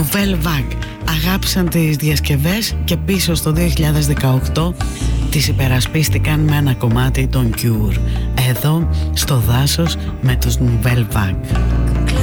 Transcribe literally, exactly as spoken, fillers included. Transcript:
Nouvelle Vague αγάπησαν τις διασκευές και πίσω στο δύο χιλιάδες δεκαοκτώ τις υπερασπίστηκαν με ένα κομμάτι των Cure, εδώ στο δάσος με τους Nouvelle Vague.